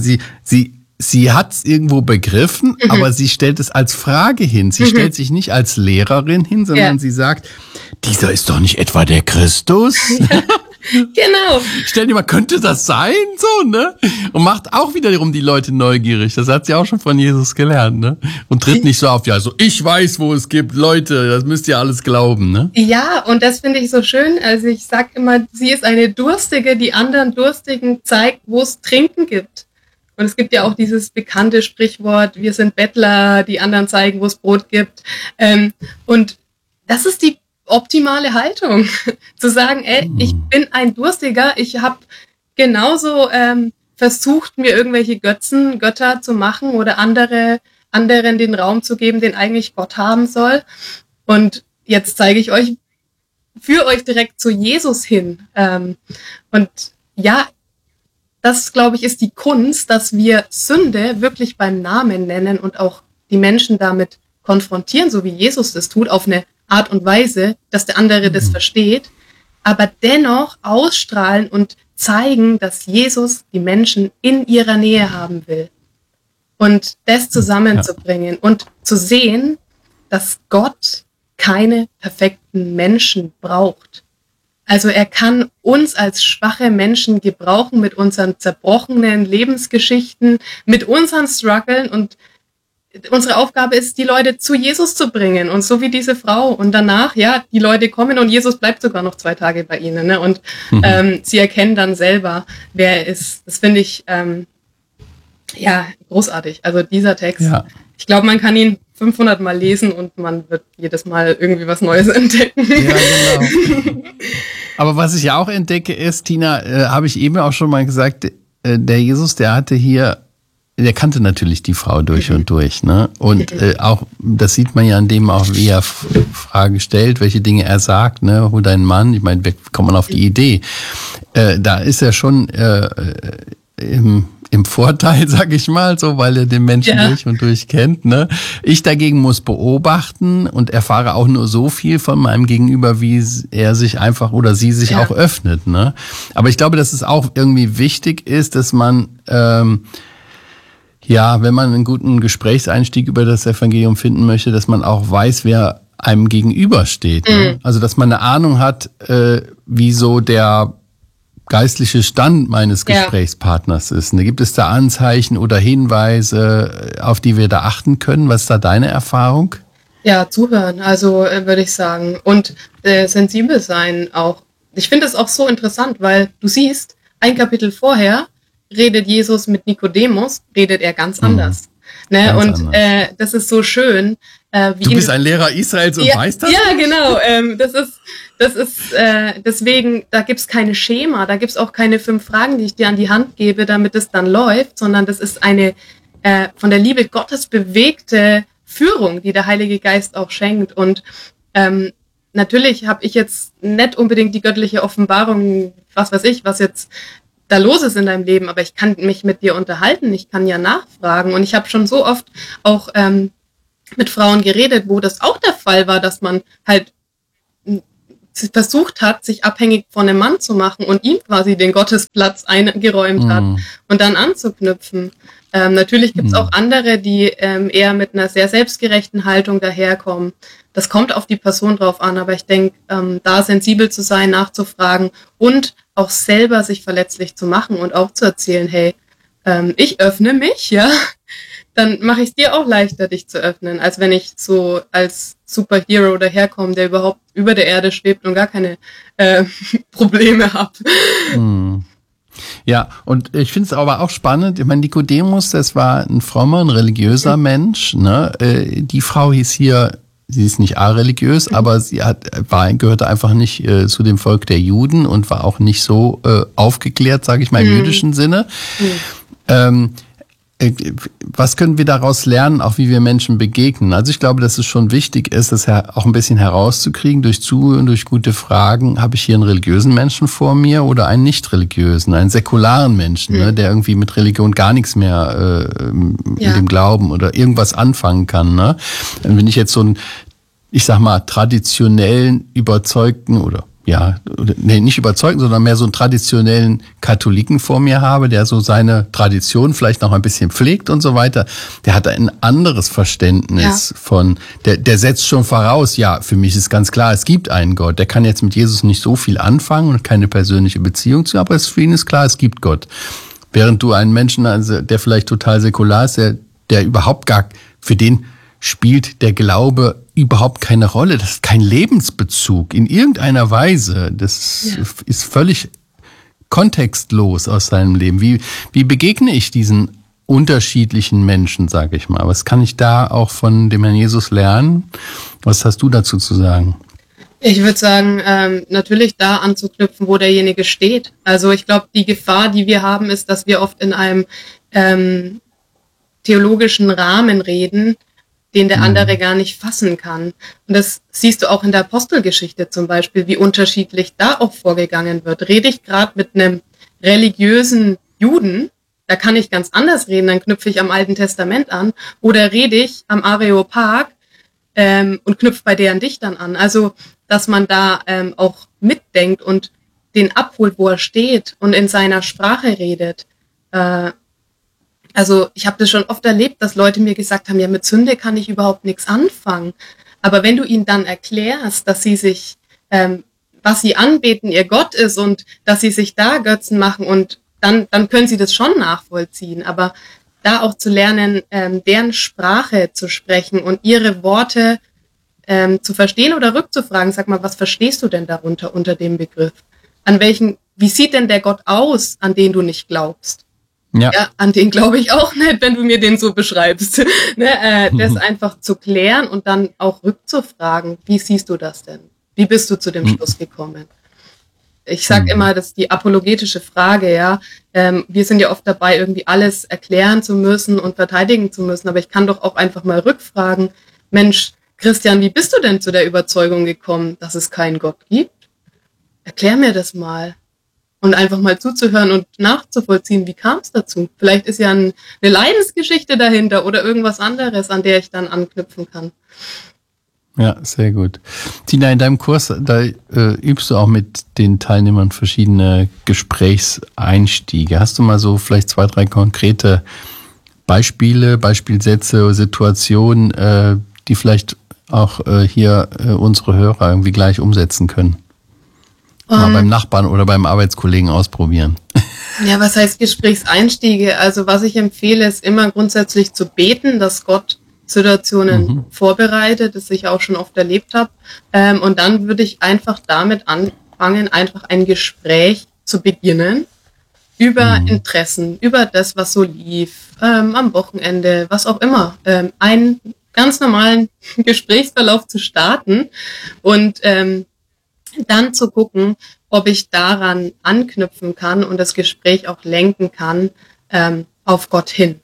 Speaker 1: sie hat es irgendwo begriffen, aber sie stellt es als Frage hin. Sie stellt sich nicht als Lehrerin hin, sondern sie sagt, dieser ist doch nicht etwa der Christus? Ja.
Speaker 2: Genau.
Speaker 1: Stell dir mal, könnte das sein? So, ne? Und macht auch wiederum die Leute neugierig. Das hat sie auch schon von Jesus gelernt, ne? Und tritt nicht so auf, ja, so, ich weiß, wo es gibt, Leute, das müsst ihr alles glauben, ne?
Speaker 2: Ja, und das finde ich so schön. Also ich sag immer, sie ist eine Durstige, die anderen Durstigen zeigt, wo es Trinken gibt. Und es gibt ja auch dieses bekannte Sprichwort, wir sind Bettler, die anderen zeigen, wo es Brot gibt. Und das ist die optimale Haltung, zu sagen, ey, ich bin ein Durstiger, ich habe genauso versucht, mir irgendwelche Götter zu machen oder anderen den Raum zu geben, den eigentlich Gott haben soll. Und jetzt zeige ich euch, führe euch direkt zu Jesus hin. Und ja, das, glaube ich, ist die Kunst, dass wir Sünde wirklich beim Namen nennen und auch die Menschen damit konfrontieren, so wie Jesus das tut, auf eine Art und Weise, dass der andere das versteht, aber dennoch ausstrahlen und zeigen, dass Jesus die Menschen in ihrer Nähe haben will. Und das zusammenzubringen und zu sehen, dass Gott keine perfekten Menschen braucht. Also er kann uns als schwache Menschen gebrauchen mit unseren zerbrochenen Lebensgeschichten, mit unseren Struggeln und unsere Aufgabe ist, die Leute zu Jesus zu bringen und so wie diese Frau. Und danach, ja, die Leute kommen und Jesus bleibt sogar noch 2 Tage bei ihnen. Ne? Und sie erkennen dann selber, wer er ist. Das finde ich, großartig. Also dieser Text, ich glaube, man kann ihn 500 Mal lesen und man wird jedes Mal irgendwie was Neues entdecken. Ja, genau.
Speaker 1: Aber was ich ja auch entdecke ist, Tina, habe ich eben auch schon mal gesagt, der Jesus, der kannte natürlich die Frau durch und durch, ne? Und auch, das sieht man ja an dem auch, wie er Fragen stellt, welche Dinge er sagt, ne? Hol deinen Mann, ich meine, wie kommt man auf die Idee? Da ist er schon im Vorteil, sag ich mal, so, weil er den Menschen durch und durch kennt, ne? Ich dagegen muss beobachten und erfahre auch nur so viel von meinem Gegenüber, wie er sich einfach oder sie sich auch öffnet, ne? Aber ich glaube, dass es auch irgendwie wichtig ist, dass man, wenn man einen guten Gesprächseinstieg über das Evangelium finden möchte, dass man auch weiß, wer einem gegenübersteht, ne? Also, dass man eine Ahnung hat, wie so der geistliche Stand meines Gesprächspartners ist. Gibt es da Anzeichen oder Hinweise, auf die wir da achten können? Was ist da deine Erfahrung?
Speaker 2: Ja, zuhören, also würde ich sagen. Und sensibel sein auch. Ich finde es auch so interessant, weil du siehst, ein Kapitel vorher redet Jesus mit Nikodemus, redet er ganz anders. Ne? Ganz und anders. Das ist so schön. Wie
Speaker 1: du bist ein Lehrer Israels und weißt das?
Speaker 2: Ja, genau. Das ist deswegen, da gibt's keine Schema, da gibt's auch keine 5 Fragen, die ich dir an die Hand gebe, damit es dann läuft, sondern das ist eine von der Liebe Gottes bewegte Führung, die der Heilige Geist auch schenkt. Und natürlich habe ich jetzt nicht unbedingt die göttliche Offenbarung, was weiß ich, was jetzt da los ist in deinem Leben, aber ich kann mich mit dir unterhalten, ich kann ja nachfragen. Und ich habe schon so oft auch mit Frauen geredet, wo das auch der Fall war, dass man halt versucht hat, sich abhängig von einem Mann zu machen und ihm quasi den Gottesplatz eingeräumt hat und dann anzuknüpfen. Natürlich gibt's auch andere, die eher mit einer sehr selbstgerechten Haltung daherkommen. Das kommt auf die Person drauf an, aber ich denke, da sensibel zu sein, nachzufragen und auch selber sich verletzlich zu machen und auch zu erzählen, hey, ich öffne mich, ja, dann mache ich es dir auch leichter, dich zu öffnen, als wenn ich so als Superhero daherkomme, der überhaupt über der Erde schwebt und gar keine Probleme hat.
Speaker 1: Ja, und ich finde es aber auch spannend, ich meine, Nikodemus, das war ein frommer, ein religiöser Mensch, ne? Die Frau hieß hier, sie ist nicht areligiös, aber sie gehörte einfach nicht zu dem Volk der Juden und war auch nicht so aufgeklärt, sage ich mal, im jüdischen Sinne. Was können wir daraus lernen, auch wie wir Menschen begegnen? Also ich glaube, dass es schon wichtig ist, das auch ein bisschen herauszukriegen, durch Zuhören, durch gute Fragen. Habe ich hier einen religiösen Menschen vor mir oder einen nicht religiösen, einen säkularen Menschen, ne, der irgendwie mit Religion gar nichts mehr mit dem Glauben oder irgendwas anfangen kann. Ne? Wenn ich jetzt so einen, ich sag mal, traditionellen, überzeugten nicht überzeugten, sondern mehr so einen traditionellen Katholiken vor mir habe, der so seine Tradition vielleicht noch ein bisschen pflegt und so weiter, der hat ein anderes Verständnis von, der setzt schon voraus, ja, für mich ist ganz klar, es gibt einen Gott. Der kann jetzt mit Jesus nicht so viel anfangen und keine persönliche Beziehung zu, aber für ihn ist klar, es gibt Gott. Während du einen Menschen, also der vielleicht total säkular ist, der überhaupt gar, für den spielt der Glaube überhaupt keine Rolle. Das ist kein Lebensbezug in irgendeiner Weise. Das ist völlig kontextlos aus seinem Leben. Wie begegne ich diesen unterschiedlichen Menschen, sage ich mal? Was kann ich da auch von dem Herrn Jesus lernen? Was hast du dazu zu sagen?
Speaker 2: Ich würde sagen, natürlich da anzuknüpfen, wo derjenige steht. Also ich glaube, die Gefahr, die wir haben, ist, dass wir oft in einem theologischen Rahmen reden, den der andere gar nicht fassen kann. Und das siehst du auch in der Apostelgeschichte zum Beispiel, wie unterschiedlich da auch vorgegangen wird. Rede ich gerade mit einem religiösen Juden, da kann ich ganz anders reden, dann knüpfe ich am Alten Testament an, oder rede ich am Areopag und knüpfe bei deren Dichtern an. Also, dass man da auch mitdenkt und den abholt, wo er steht und in seiner Sprache redet. Also ich habe das schon oft erlebt, dass Leute mir gesagt haben, ja, mit Sünde kann ich überhaupt nichts anfangen. Aber wenn du ihnen dann erklärst, dass sie sich, was sie anbeten, ihr Gott ist und dass sie sich da Götzen machen und dann können sie das schon nachvollziehen. Aber da auch zu lernen, deren Sprache zu sprechen und ihre Worte zu verstehen oder rückzufragen, sag mal, was verstehst du denn darunter unter dem Begriff? Wie sieht denn der Gott aus, an den du nicht glaubst? Ja, an den glaube ich auch nicht, wenn du mir den so beschreibst. Das einfach zu klären und dann auch rückzufragen, wie siehst du das denn? Wie bist du zu dem Schluss gekommen? Ich sage immer, das ist die apologetische Frage, ja. Wir sind ja oft dabei, irgendwie alles erklären zu müssen und verteidigen zu müssen, aber ich kann doch auch einfach mal rückfragen, Mensch, Christian, wie bist du denn zu der Überzeugung gekommen, dass es keinen Gott gibt? Erklär mir das mal. Und einfach mal zuzuhören und nachzuvollziehen, wie kam es dazu? Vielleicht ist ja eine Leidensgeschichte dahinter oder irgendwas anderes, an der ich dann anknüpfen kann.
Speaker 1: Ja, sehr gut. Tina, in deinem Kurs, da übst du auch mit den Teilnehmern verschiedene Gesprächseinstiege. Hast du mal so vielleicht 2, 3 konkrete Beispiele, Beispielsätze, Situationen, die vielleicht auch hier unsere Hörer irgendwie gleich umsetzen können? Mal beim Nachbarn oder beim Arbeitskollegen ausprobieren.
Speaker 2: Ja, was heißt Gesprächseinstiege? Also was ich empfehle, ist immer grundsätzlich zu beten, dass Gott Situationen vorbereitet, das ich auch schon oft erlebt habe. Und dann würde ich einfach damit anfangen, einfach ein Gespräch zu beginnen über Interessen, über das, was so lief, am Wochenende, was auch immer. Einen ganz normalen Gesprächsverlauf zu starten und dann zu gucken, ob ich daran anknüpfen kann und das Gespräch auch lenken kann auf Gott hin.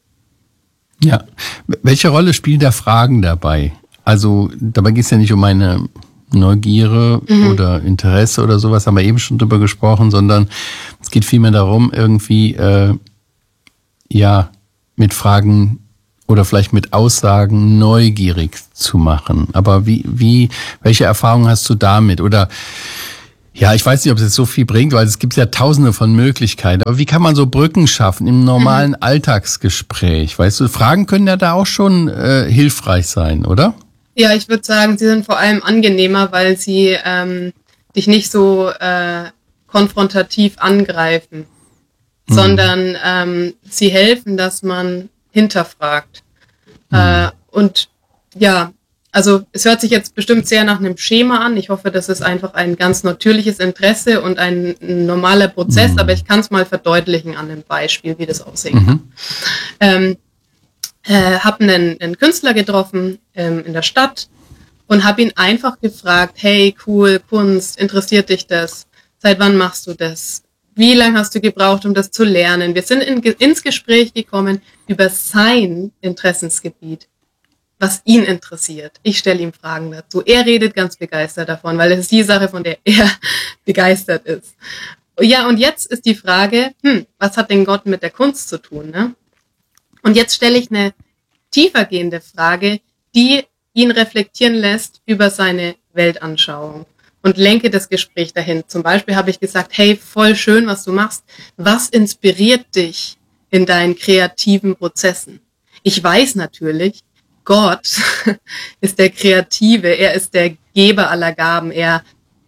Speaker 1: Ja, welche Rolle spielen da Fragen dabei? Also dabei geht es ja nicht um eine Neugierde oder Interesse oder sowas, haben wir eben schon drüber gesprochen, sondern es geht vielmehr darum, irgendwie mit Fragen oder vielleicht mit Aussagen neugierig zu machen. Aber welche Erfahrungen hast du damit? Oder ja, ich weiß nicht, ob es jetzt so viel bringt, weil es gibt ja tausende von Möglichkeiten. Aber wie kann man so Brücken schaffen im normalen Alltagsgespräch? Weißt du, Fragen können ja da auch schon hilfreich sein, oder?
Speaker 2: Ja, ich würde sagen, sie sind vor allem angenehmer, weil sie dich nicht so konfrontativ angreifen, sondern sie helfen, dass man hinterfragt. Und ja, also es hört sich jetzt bestimmt sehr nach einem Schema an. Ich hoffe, das ist einfach ein ganz natürliches Interesse und ein normaler Prozess, aber ich kann es mal verdeutlichen an einem Beispiel, wie das aussehen kann. Habe einen Künstler getroffen in der Stadt und habe ihn einfach gefragt, hey, cool, Kunst, interessiert dich das? Seit wann machst du das? Wie lange hast du gebraucht, um das zu lernen? Wir sind ins Gespräch gekommen über sein Interessensgebiet, was ihn interessiert. Ich stelle ihm Fragen dazu. Er redet ganz begeistert davon, weil es ist die Sache, von der er begeistert ist. Ja, und jetzt ist die Frage, was hat denn Gott mit der Kunst zu tun, ne? Und jetzt stelle ich eine tiefergehende Frage, die ihn reflektieren lässt über seine Weltanschauung und lenke das Gespräch dahin. Zum Beispiel habe ich gesagt, hey, voll schön, was du machst. Was inspiriert dich in deinen kreativen Prozessen? Ich weiß natürlich, Gott ist der Kreative, er ist der Geber aller Gaben, er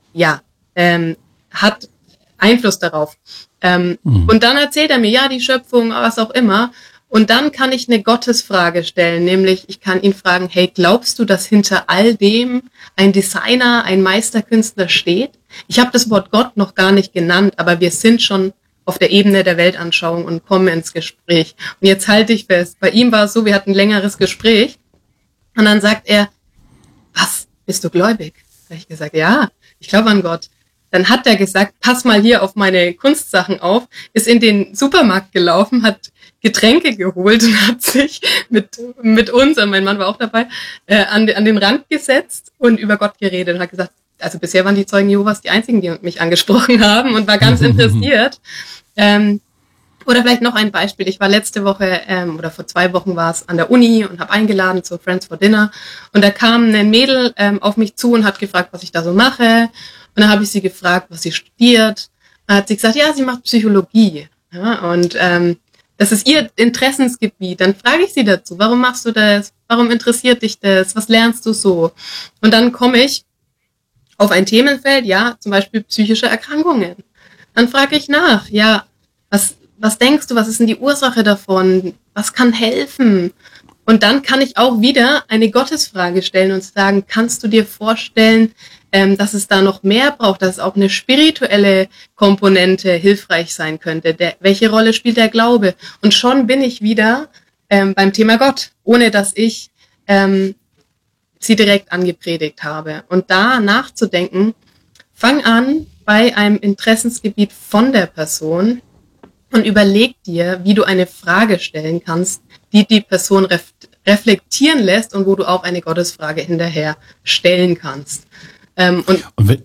Speaker 2: hat Einfluss darauf. Und dann erzählt er mir, ja, die Schöpfung, was auch immer. Und dann kann ich eine Gottesfrage stellen, nämlich ich kann ihn fragen, hey, glaubst du, dass hinter all dem ein Designer, ein Meisterkünstler steht? Ich habe das Wort Gott noch gar nicht genannt, aber wir sind schon auf der Ebene der Weltanschauung und kommen ins Gespräch. Und jetzt halte ich fest, bei ihm war es so, wir hatten ein längeres Gespräch und dann sagt er, was, bist du gläubig? Da habe ich gesagt, ja, ich glaube an Gott. Dann hat er gesagt, pass mal hier auf meine Kunstsachen auf, ist in den Supermarkt gelaufen, hat Getränke geholt und hat sich mit uns, und mein Mann war auch dabei, an den Rand gesetzt und über Gott geredet und hat gesagt, also bisher waren die Zeugen Jehovas die einzigen, die mich angesprochen haben und war ganz interessiert. Oder vielleicht noch ein Beispiel. Ich war letzte Woche oder vor 2 Wochen war es an der Uni und habe eingeladen zu Friends for Dinner und da kam ein Mädel auf mich zu und hat gefragt, was ich da so mache. Und dann habe ich sie gefragt, was sie studiert. Dann hat sie gesagt, ja, sie macht Psychologie. Ja, und das ist ihr Interessensgebiet. Dann frage ich sie dazu, warum machst du das? Warum interessiert dich das? Was lernst du so? Und dann komme ich auf ein Themenfeld, ja, zum Beispiel psychische Erkrankungen. Dann frage ich nach, ja, was denkst du, was ist denn die Ursache davon? Was kann helfen? Und dann kann ich auch wieder eine Gottesfrage stellen und sagen, kannst du dir vorstellen, dass es da noch mehr braucht, dass es auch eine spirituelle Komponente hilfreich sein könnte? Welche Rolle spielt der Glaube? Und schon bin ich wieder beim Thema Gott, ohne dass ich sie direkt angepredigt habe. Und da nachzudenken, fang an bei einem Interessensgebiet von der Person und überleg dir, wie du eine Frage stellen kannst, die die Person reflektieren lässt und wo du auch eine Gottesfrage hinterher stellen kannst. Und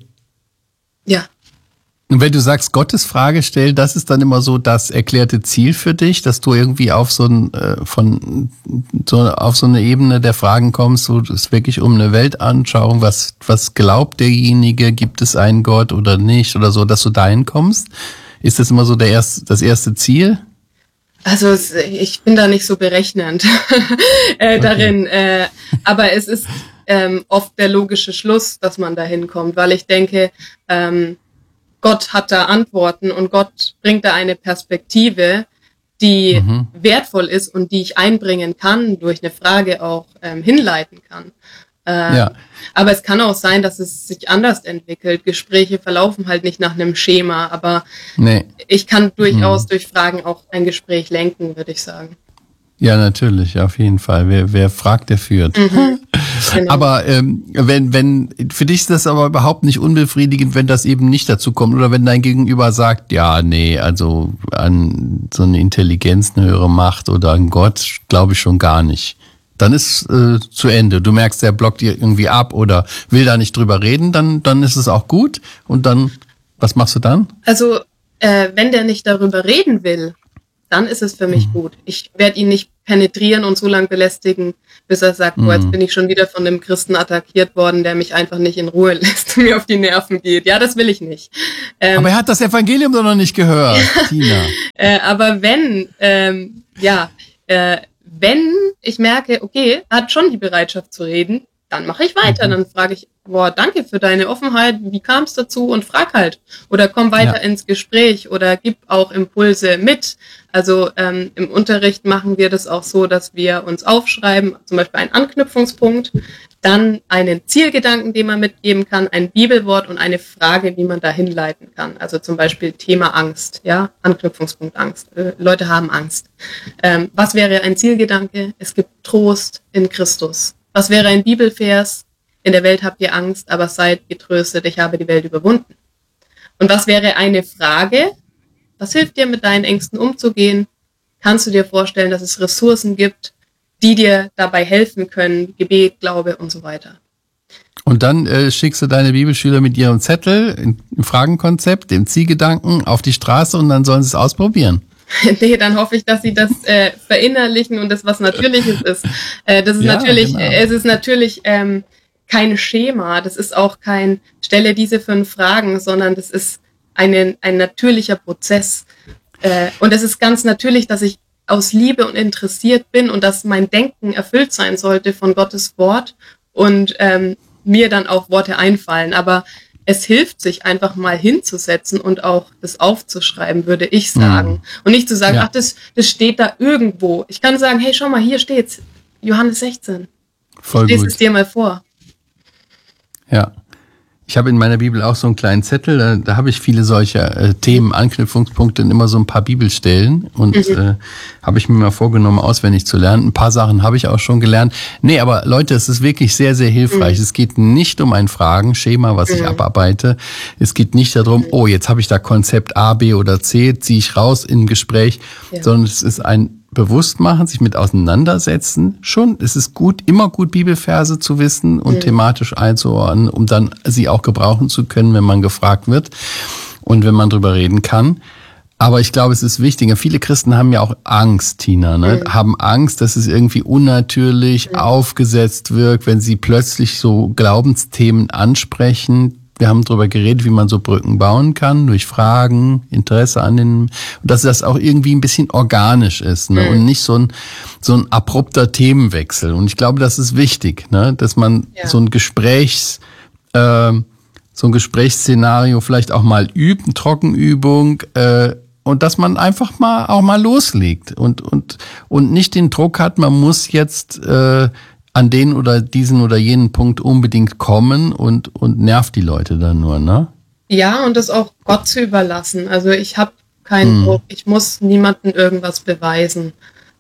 Speaker 1: wenn du sagst, Gottesfrage stellen, das ist dann immer so das erklärte Ziel für dich, dass du irgendwie auf so eine Ebene der Fragen kommst, wo es wirklich um eine Weltanschauung, was glaubt derjenige, gibt es einen Gott oder nicht oder so, dass du dahin kommst? Ist das immer so das erste Ziel?
Speaker 2: Also ich bin da nicht so berechnend darin, aber es ist oft der logische Schluss, dass man da hinkommt, weil ich denke, Gott hat da Antworten und Gott bringt da eine Perspektive, die wertvoll ist und die ich einbringen kann, durch eine Frage auch hinleiten kann. Aber es kann auch sein, dass es sich anders entwickelt. Gespräche verlaufen halt nicht nach einem Schema, aber ich kann durchaus durch Fragen auch ein Gespräch lenken, würde ich sagen.
Speaker 1: Ja, natürlich, auf jeden Fall. Wer fragt, der führt. Genau. Aber wenn für dich ist das aber überhaupt nicht unbefriedigend, wenn das eben nicht dazu kommt oder wenn dein Gegenüber sagt, ja, nee, also an so eine Intelligenz, eine höhere Macht oder an Gott glaube ich schon gar nicht. Dann ist zu Ende. Du merkst, der blockt dir irgendwie ab oder will da nicht drüber reden, dann ist es auch gut. Und dann, was machst du dann?
Speaker 2: Also, wenn der nicht darüber reden will, dann ist es für mich gut. Ich werde ihn nicht penetrieren und so lange belästigen, bis er sagt, boah, jetzt bin ich schon wieder von einem Christen attackiert worden, der mich einfach nicht in Ruhe lässt und mir auf die Nerven geht. Ja, das will ich nicht.
Speaker 1: Aber er hat das Evangelium doch noch nicht gehört, Tina.
Speaker 2: Aber wenn ich merke, okay, er hat schon die Bereitschaft zu reden, dann mache ich weiter. Dann frage ich, boah, danke für deine Offenheit, wie kam es dazu? Und frag halt. Oder komm weiter ins Gespräch oder gib auch Impulse mit. Also im Unterricht machen wir das auch so, dass wir uns aufschreiben, zum Beispiel einen Anknüpfungspunkt, dann einen Zielgedanken, den man mitgeben kann, ein Bibelwort und eine Frage, wie man da hinleiten kann. Also zum Beispiel Thema Angst, ja, Anknüpfungspunkt Angst. Leute haben Angst. Was wäre ein Zielgedanke? Es gibt Trost in Christus. Was wäre ein Bibelvers? In der Welt habt ihr Angst, aber seid getröstet, ich habe die Welt überwunden. Und was wäre eine Frage? Was hilft dir, mit deinen Ängsten umzugehen? Kannst du dir vorstellen, dass es Ressourcen gibt, die dir dabei helfen können? Gebet, Glaube und so weiter.
Speaker 1: Und dann schickst du deine Bibelschüler mit ihrem Zettel im Fragenkonzept, dem Zielgedanken auf die Straße und dann sollen sie es ausprobieren.
Speaker 2: Nee, dann hoffe ich, dass sie das verinnerlichen und das was Natürliches ist. Das ist natürlich, genau. Es ist natürlich kein Schema, das ist auch kein stelle diese 5 Fragen, sondern das ist ein natürlicher Prozess. Und es ist ganz natürlich, dass ich aus Liebe und interessiert bin und dass mein Denken erfüllt sein sollte von Gottes Wort und mir dann auch Worte einfallen. Aber es hilft, sich einfach mal hinzusetzen und auch das aufzuschreiben, würde ich sagen. Und nicht zu sagen, ach, das steht da irgendwo. Ich kann sagen, hey, schau mal, hier steht's. Johannes 16.
Speaker 1: Voll
Speaker 2: ich lese es dir mal vor.
Speaker 1: Ja. Ich habe in meiner Bibel auch so einen kleinen Zettel, da habe ich viele solcher Themen, Anknüpfungspunkte und immer so ein paar Bibelstellen und habe ich mir mal vorgenommen, auswendig zu lernen. Ein paar Sachen habe ich auch schon gelernt. Nee, aber Leute, es ist wirklich sehr, sehr hilfreich. Es geht nicht um ein Fragenschema, was ich abarbeite. Es geht nicht darum, oh, jetzt habe ich da Konzept A, B oder C, ziehe ich raus im Gespräch, sondern es ist ein Bewusstmachen, sich mit auseinandersetzen. Schon, es ist gut, immer gut Bibelverse zu wissen und thematisch einzuordnen, um dann sie auch gebrauchen zu können, wenn man gefragt wird und wenn man drüber reden kann. Aber ich glaube, es ist wichtiger. Viele Christen haben ja auch Angst, Tina, ne? Haben Angst, dass es irgendwie unnatürlich aufgesetzt wirkt, wenn sie plötzlich so Glaubensthemen ansprechen. Wir haben darüber geredet, wie man so Brücken bauen kann, durch Fragen, Interesse an den, und dass das auch irgendwie ein bisschen organisch ist, ne? Und nicht so ein abrupter Themenwechsel. Und ich glaube, das ist wichtig, ne? Dass man so ein Gesprächsszenario vielleicht auch mal übt, eine Trockenübung, und dass man einfach auch mal loslegt und nicht den Druck hat, man muss jetzt an den oder diesen oder jenen Punkt unbedingt kommen und nervt die Leute dann nur, ne?
Speaker 2: Ja, und das auch Gott zu überlassen. Also ich habe keinen Druck, ich muss niemandem irgendwas beweisen.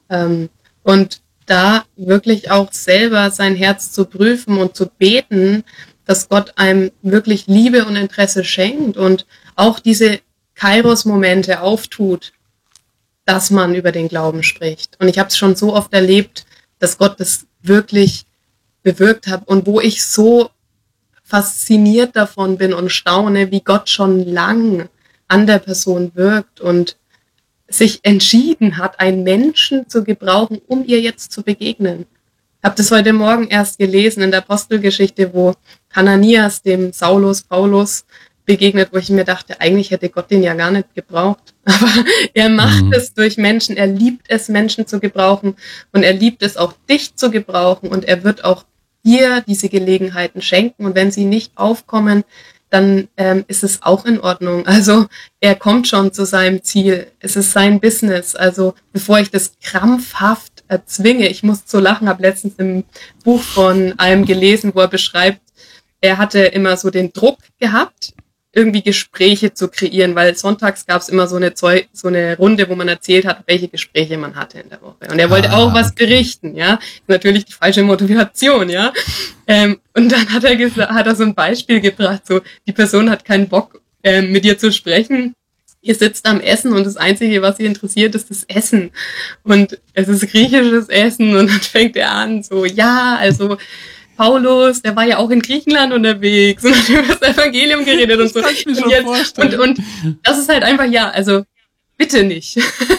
Speaker 2: Und da wirklich auch selber sein Herz zu prüfen und zu beten, dass Gott einem wirklich Liebe und Interesse schenkt und auch diese Kairos-Momente auftut, dass man über den Glauben spricht. Und ich habe es schon so oft erlebt, dass Gott das wirklich bewirkt hat und wo ich so fasziniert davon bin und staune, wie Gott schon lang an der Person wirkt und sich entschieden hat, einen Menschen zu gebrauchen, um ihr jetzt zu begegnen. Ich habe das heute Morgen erst gelesen in der Apostelgeschichte, wo Hananias dem Paulus begegnet, wo ich mir dachte, eigentlich hätte Gott den ja gar nicht gebraucht. Aber er macht es durch Menschen, er liebt es, Menschen zu gebrauchen und er liebt es auch, dich zu gebrauchen und er wird auch dir diese Gelegenheiten schenken und wenn sie nicht aufkommen, dann ist es auch in Ordnung. Also er kommt schon zu seinem Ziel. Es ist sein Business. Also bevor ich das krampfhaft erzwinge, ich muss so lachen, habe letztens im Buch von einem gelesen, wo er beschreibt, er hatte immer so den Druck gehabt, irgendwie Gespräche zu kreieren, weil sonntags gab es immer so eine Runde, wo man erzählt hat, welche Gespräche man hatte in der Woche. Und er wollte auch was berichten, ja. Natürlich die falsche Motivation, ja. Und dann hat er so ein Beispiel gebracht, so, die Person hat keinen Bock, mit dir zu sprechen. Ihr sitzt am Essen und das Einzige, was ihr interessiert, ist das Essen. Und es ist griechisches Essen und dann fängt er an, so, ja, also, Paulus, der war ja auch in Griechenland unterwegs und hat über das Evangelium geredet und so. Und das ist halt einfach, ja, also bitte nicht.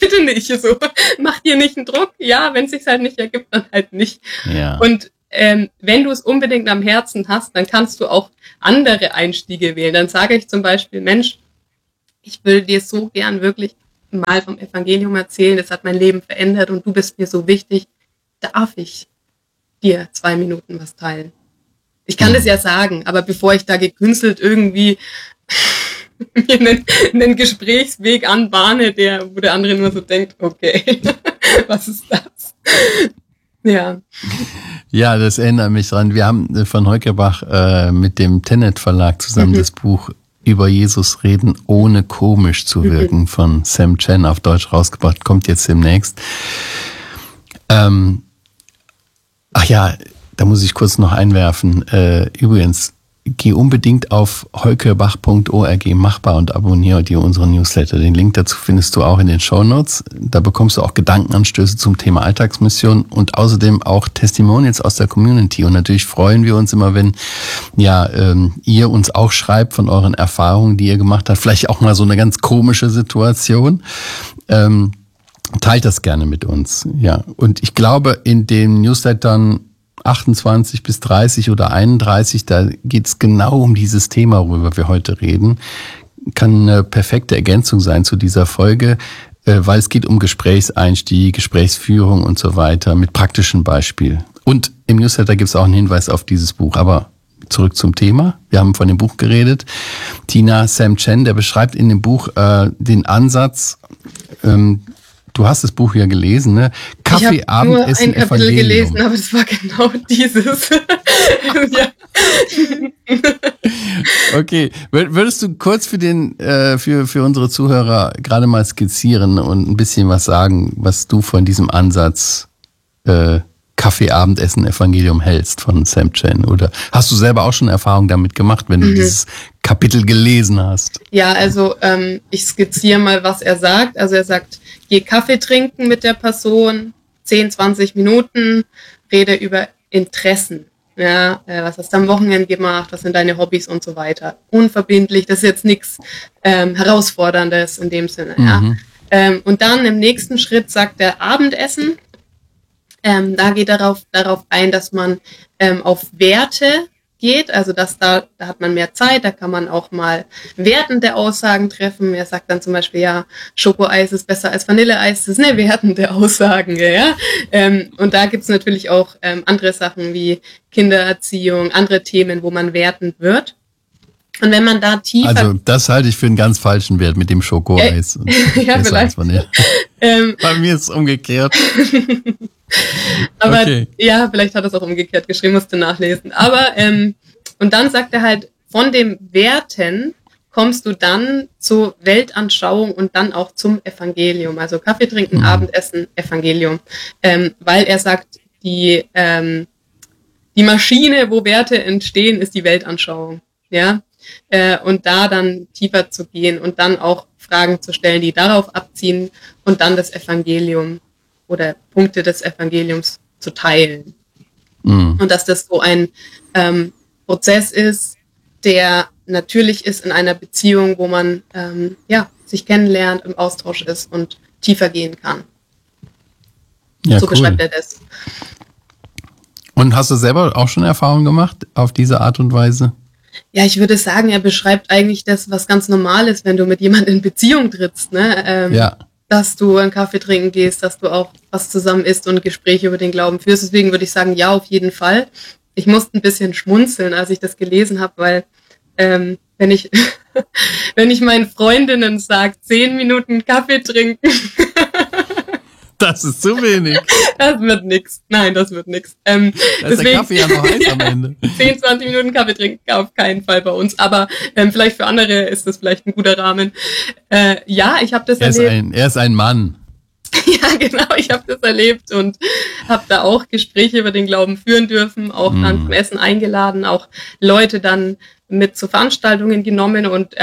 Speaker 2: bitte nicht. So, mach dir nicht einen Druck. Ja, wenn es sich halt nicht ergibt, dann halt nicht.
Speaker 1: Ja.
Speaker 2: Und wenn du es unbedingt am Herzen hast, dann kannst du auch andere Einstiege wählen. Dann sage ich zum Beispiel, Mensch, ich will dir so gern wirklich mal vom Evangelium erzählen, das hat mein Leben verändert und du bist mir so wichtig, darf ich dir 2 Minuten was teilen? Ich kann das ja sagen, aber bevor ich da gekünstelt irgendwie mir einen Gesprächsweg anbahne, wo der andere nur so denkt, okay, was ist das? Ja.
Speaker 1: Ja, das erinnert mich dran. Wir haben von Heukerbach mit dem Tenet Verlag zusammen das Buch über Jesus reden, ohne komisch zu wirken von Sam Chen auf Deutsch rausgebracht. Kommt jetzt demnächst. Ach ja, da muss ich kurz noch einwerfen. Übrigens, geh unbedingt auf heukerbach.org machbar und abonniere dir unseren Newsletter. Den Link dazu findest du auch in den Shownotes. Da bekommst du auch Gedankenanstöße zum Thema Alltagsmission und außerdem auch Testimonials aus der Community. Und natürlich freuen wir uns immer, wenn ihr uns auch schreibt von euren Erfahrungen, die ihr gemacht habt. Vielleicht auch mal so eine ganz komische Situation. Teilt das gerne mit uns. Ja. Und ich glaube, in den Newslettern 28 bis 30 oder 31, da geht es genau um dieses Thema, worüber wir heute reden. Kann eine perfekte Ergänzung sein zu dieser Folge, weil es geht um Gesprächseinstieg, Gesprächsführung und so weiter mit praktischen Beispielen. Und im Newsletter gibt es auch einen Hinweis auf dieses Buch. Aber zurück zum Thema. Wir haben von dem Buch geredet. Tina, Sam Chen, der beschreibt in dem Buch den Ansatz, du hast das Buch ja gelesen, ne? Kaffee,
Speaker 2: ich habe nur ein Kapitel
Speaker 1: Evangelium.
Speaker 2: gelesen, aber es war genau dieses. Ja.
Speaker 1: Okay, würdest du kurz für unsere Zuhörer gerade mal skizzieren und ein bisschen was sagen, was du von diesem Ansatz Kaffee, Abendessen, Evangelium hältst von Sam Chen? Oder hast du selber auch schon Erfahrung damit gemacht, wenn du dieses Kapitel gelesen hast?
Speaker 2: Ja, also ich skizziere mal, was er sagt. Also er sagt, geh Kaffee trinken mit der Person, 10, 20 Minuten, rede über Interessen. Ja, was hast du am Wochenende gemacht, was sind deine Hobbys und so weiter. Unverbindlich, das ist jetzt nichts Herausforderndes in dem Sinne. Ja. Und dann im nächsten Schritt sagt er Abendessen. Da geht er darauf ein, dass man auf Werte geht, also dass da hat man mehr Zeit, da kann man auch mal wertende Aussagen treffen. Er sagt dann zum Beispiel, ja, Schokoeis ist besser als Vanilleeis, das ist eine wertende Aussage, ja. Und da gibt's natürlich auch andere Sachen wie Kindererziehung, andere Themen, wo man wertend wird. Und wenn man da tiefer...
Speaker 1: Also das halte ich für einen ganz falschen Wert mit dem Schokoeis.
Speaker 2: Ja, vielleicht.
Speaker 1: Bei mir ist es umgekehrt.
Speaker 2: Aber okay. Ja, vielleicht hat er es auch umgekehrt geschrieben, musste nachlesen. Aber und dann sagt er halt, von dem Werten kommst du dann zur Weltanschauung und dann auch zum Evangelium. Also Kaffee trinken, Abendessen, Evangelium. Weil er sagt, die Maschine, wo Werte entstehen, ist die Weltanschauung. Ja. Und da dann tiefer zu gehen und dann auch Fragen zu stellen, die darauf abziehen und dann das Evangelium oder Punkte des Evangeliums zu teilen. Und dass das so ein Prozess ist, der natürlich ist in einer Beziehung, wo man sich kennenlernt, im Austausch ist und tiefer gehen kann.
Speaker 1: Ja,
Speaker 2: so beschreibt er das.
Speaker 1: Und hast du selber auch schon Erfahrungen gemacht auf diese Art und Weise?
Speaker 2: Ja, ich würde sagen, er beschreibt eigentlich das, was ganz normal ist, wenn du mit jemandem in Beziehung trittst, ne?
Speaker 1: Ja.
Speaker 2: Dass du einen Kaffee trinken gehst, dass du auch was zusammen isst und Gespräche über den Glauben führst. Deswegen würde ich sagen, ja, auf jeden Fall. Ich musste ein bisschen schmunzeln, als ich das gelesen habe, weil wenn ich meinen Freundinnen sage, 10 Minuten Kaffee trinken,
Speaker 1: das ist zu wenig.
Speaker 2: Das wird nix. Nein, das wird nix.
Speaker 1: Da ist deswegen, der Kaffee ja noch heiß am Ende.
Speaker 2: 10, 20 Minuten Kaffee trinken, auf keinen Fall bei uns. Aber vielleicht für andere ist das vielleicht ein guter Rahmen. Ja, ich habe das erlebt.
Speaker 1: Er ist ein Mann.
Speaker 2: Ja, genau, ich habe das erlebt und habe da auch Gespräche über den Glauben führen dürfen, auch dann zum Essen eingeladen, auch Leute dann mit zu Veranstaltungen genommen und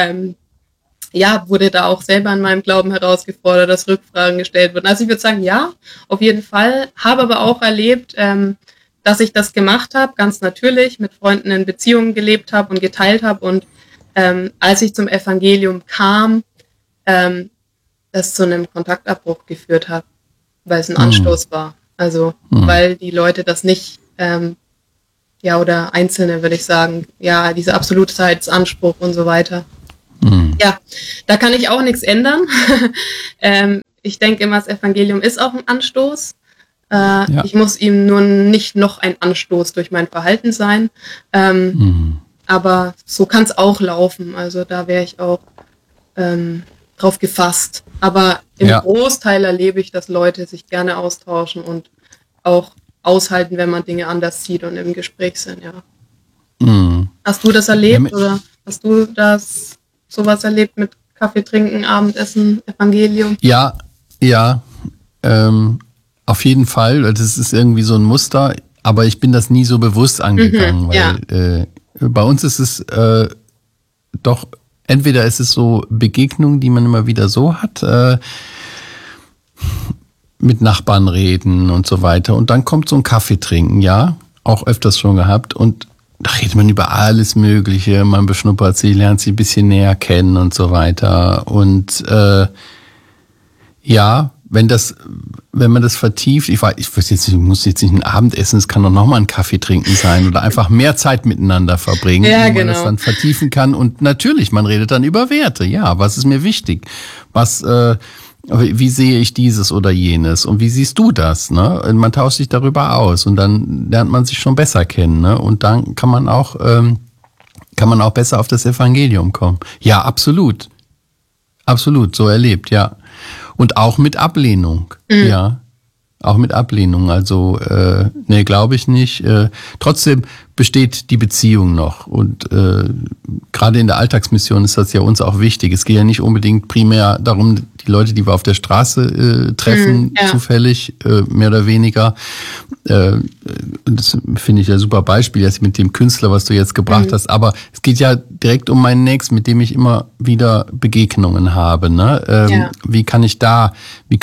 Speaker 2: wurde da auch selber an meinem Glauben herausgefordert, dass Rückfragen gestellt wurden. Also ich würde sagen, ja, auf jeden Fall. Habe aber auch erlebt, dass ich das gemacht habe, ganz natürlich, mit Freunden in Beziehungen gelebt habe und geteilt habe. Und als ich zum Evangelium kam, das zu einem Kontaktabbruch geführt hat, weil es ein Anstoß war. Also, weil die Leute das nicht, oder Einzelne, würde ich sagen, ja, dieser Absolutheitsanspruch und so weiter. Ja, da kann ich auch nichts ändern. Ich denke immer, das Evangelium ist auch ein Anstoß. Ich muss ihm nur nicht noch ein Anstoß durch mein Verhalten sein. Aber so kann es auch laufen. Also da wäre ich auch drauf gefasst. Aber im Großteil erlebe ich, dass Leute sich gerne austauschen und auch aushalten, wenn man Dinge anders sieht und im Gespräch sind, ja. Hast du das erlebt oder hast du sowas erlebt mit Kaffee trinken, Abendessen, Evangelium?
Speaker 1: Ja, auf jeden Fall. Das ist irgendwie so ein Muster, aber ich bin das nie so bewusst angegangen, weil bei uns ist es doch, entweder ist es so Begegnungen, die man immer wieder so hat, mit Nachbarn reden und so weiter. Und dann kommt so ein Kaffee trinken, ja, auch öfters schon gehabt. Und da redet man über alles Mögliche. Man beschnuppert sie, lernt sie ein bisschen näher kennen und so weiter. Und wenn man das vertieft, ich muss jetzt nicht ein Abendessen, es kann doch nochmal ein Kaffee trinken sein oder einfach mehr Zeit miteinander verbringen, wo man das dann vertiefen kann. Und natürlich, man redet dann über Werte. Ja, was ist mir wichtig? Wie sehe ich dieses oder jenes? Und wie siehst du das? Ne? Man tauscht sich darüber aus und dann lernt man sich schon besser kennen. Ne? Und dann kann man auch besser auf das Evangelium kommen. Ja, absolut. Absolut, so erlebt, ja. Und auch mit Ablehnung, ja. Auch mit Ablehnung, also nee, glaube ich nicht. Trotzdem besteht die Beziehung noch und gerade in der Alltagsmission ist das ja uns auch wichtig. Es geht ja nicht unbedingt primär darum, die Leute, die wir auf der Straße treffen, zufällig, mehr oder weniger. Das finde ich ein super Beispiel jetzt mit dem Künstler, was du jetzt gebracht hast. Aber es geht ja direkt um meinen Nächsten, mit dem ich immer wieder Begegnungen habe. Ne? Wie kann ich da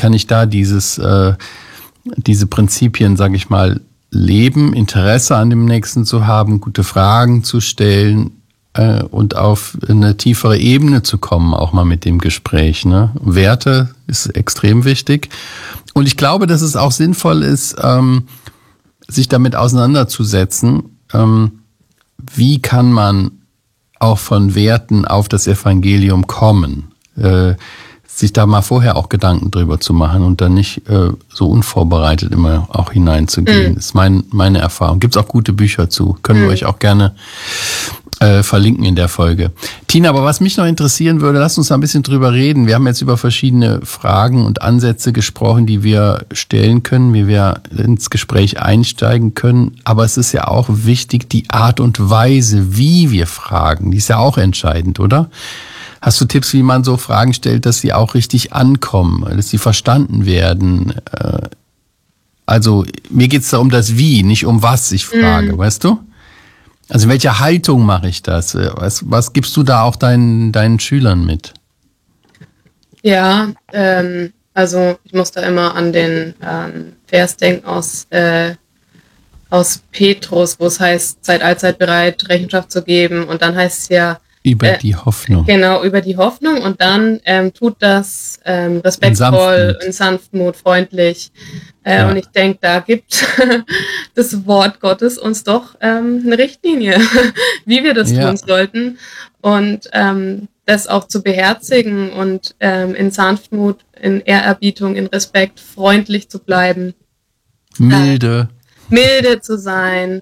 Speaker 1: diese Prinzipien, sage ich mal, leben, Interesse an dem Nächsten zu haben, gute Fragen zu stellen und auf eine tiefere Ebene zu kommen, auch mal mit dem Gespräch. Ne? Werte ist extrem wichtig. Und ich glaube, dass es auch sinnvoll ist, sich damit auseinanderzusetzen, wie kann man auch von Werten auf das Evangelium kommen. Sich da mal vorher auch Gedanken drüber zu machen und dann nicht so unvorbereitet immer auch hineinzugehen. Das ist meine Erfahrung. Gibt es auch gute Bücher zu. Können wir euch auch gerne verlinken in der Folge. Tina, aber was mich noch interessieren würde, lass uns da ein bisschen drüber reden. Wir haben jetzt über verschiedene Fragen und Ansätze gesprochen, die wir stellen können, wie wir ins Gespräch einsteigen können. Aber es ist ja auch wichtig, die Art und Weise, wie wir fragen, die ist ja auch entscheidend, oder? Hast du Tipps, wie man so Fragen stellt, dass sie auch richtig ankommen, dass sie verstanden werden? Also mir geht es da um das Wie, nicht um was ich frage, weißt du? Also in welcher Haltung mache ich das? Was gibst du da auch deinen Schülern mit?
Speaker 2: Ja, also ich muss da immer an den Vers denken aus Petrus, wo es heißt, seid allzeit bereit, Rechenschaft zu geben. Und dann heißt es ja,
Speaker 1: über die Hoffnung.
Speaker 2: Genau, über die Hoffnung. Und dann tut das respektvoll, in Sanftmut, freundlich. Und ich denke, da gibt das Wort Gottes uns doch eine Richtlinie, wie wir das tun sollten. Und das auch zu beherzigen und in Sanftmut, in Ehrerbietung, in Respekt, freundlich zu bleiben.
Speaker 1: Milde
Speaker 2: zu sein.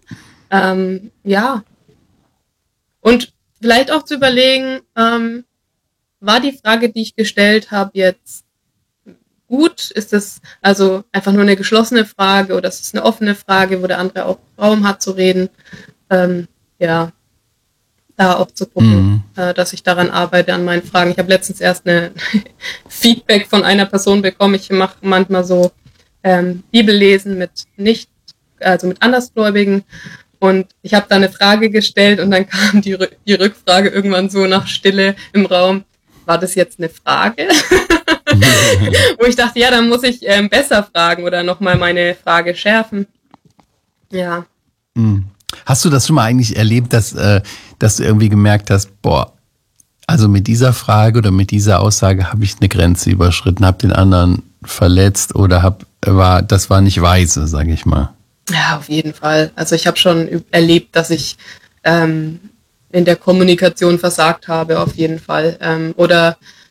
Speaker 2: Und vielleicht auch zu überlegen, war die Frage, die ich gestellt habe, jetzt gut? Ist es also einfach nur eine geschlossene Frage oder ist es eine offene Frage, wo der andere auch Raum hat zu reden? Da auch zu gucken, dass ich daran arbeite, an meinen Fragen. Ich habe letztens erst eine Feedback von einer Person bekommen. Ich mache manchmal so Bibellesen mit Andersgläubigen. Und ich habe da eine Frage gestellt und dann kam die Rückfrage irgendwann so nach Stille im Raum. War das jetzt eine Frage? Wo ich dachte, ja, dann muss ich besser fragen oder nochmal meine Frage schärfen. Ja.
Speaker 1: Hast du das schon mal eigentlich erlebt, dass du irgendwie gemerkt hast, boah, Also mit dieser Frage oder mit dieser Aussage habe ich eine Grenze überschritten, habe den anderen verletzt oder das war nicht weise, sage ich mal.
Speaker 2: Ja, auf jeden Fall. Also ich habe schon erlebt, dass ich in der Kommunikation versagt habe, auf jeden Fall. Oder